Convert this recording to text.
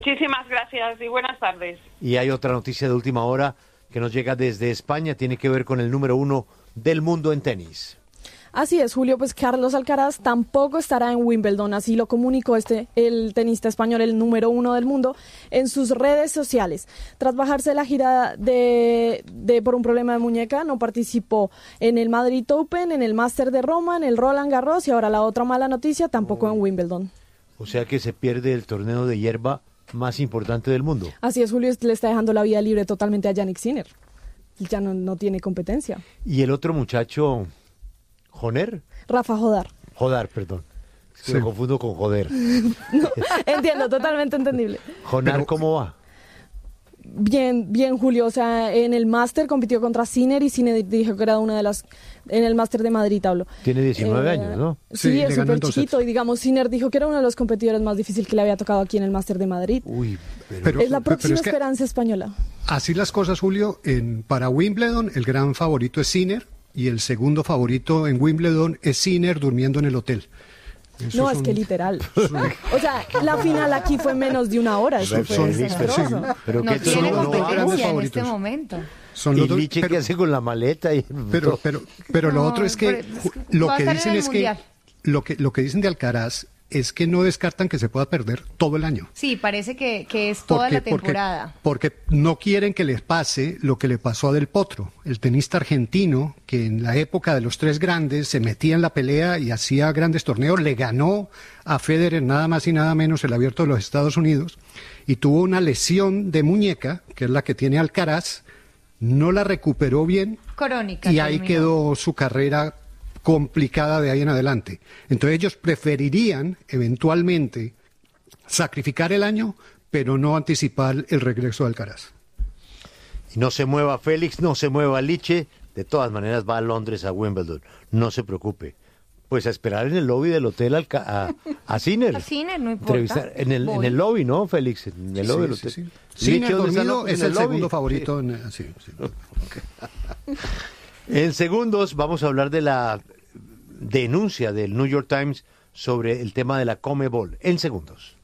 Muchísimas gracias y buenas tardes. Y hay otra noticia de última hora que nos llega desde España, tiene que ver con el número 1 del mundo en tenis. Así es, Julio, pues Carlos Alcaraz tampoco estará en Wimbledon, así lo comunicó el tenista español, el número 1 del mundo, en sus redes sociales. Tras bajarse de la gira por un problema de muñeca, no participó en el Madrid Open, en el Master de Roma, en el Roland Garros y ahora la otra mala noticia, tampoco en Wimbledon. O sea que se pierde el torneo de hierba más importante del mundo. Así es, Julio, le está dejando la vida libre totalmente a Jannik Sinner. Ya no tiene competencia. Y el otro muchacho... ¿Joner? Rafa Jodar. Jodar, perdón. Se lo confundo con joder. No, entiendo, totalmente entendible. Jonar, ¿cómo va? Bien, Julio. O sea, en el máster compitió contra Sinner y Sinner dijo que era una de las... En el máster de Madrid hablo. Tiene 19 años, ¿no? Sí, es súper chiquito. Y digamos, Sinner dijo que era uno de los competidores más difíciles que le había tocado aquí en el máster de Madrid. Uy, es la próxima esperanza española. Así las cosas, Julio. Para Wimbledon, el gran favorito es Sinner. Y el segundo favorito en Wimbledon es Sinner durmiendo en el hotel. Es que literal. O sea, la final aquí fue menos de una hora. Eso fue desastroso. Pero no tiene competencia en este momento. Y Liche, ¿qué hace con la maleta? Pero lo otro es que lo que dicen es que lo que dicen de Alcaraz es que no descartan que se pueda perder todo el año. Sí, parece que es toda la temporada. Porque no quieren que les pase lo que le pasó a Del Potro, el tenista argentino, que en la época de los tres grandes se metía en la pelea y hacía grandes torneos, le ganó a Federer nada más y nada menos el Abierto de los Estados Unidos, y tuvo una lesión de muñeca, que es la que tiene Alcaraz, no la recuperó bien, crónica, y ahí quedó su carrera complicada de ahí en adelante. Entonces ellos preferirían eventualmente sacrificar el año, pero no anticipar el regreso de Alcaraz. Y no se mueva Félix, no se mueva Liche, de todas maneras va a Londres, a Wimbledon, no se preocupe. Pues a esperar en el lobby del hotel a Sinner. A Sinner, no importa. En el lobby, ¿no, Félix? En el lobby del hotel. Sí. Sinner dormido es el segundo favorito. Sí. En segundos vamos a hablar de la denuncia del New York Times sobre el tema de la Conmebol. En segundos.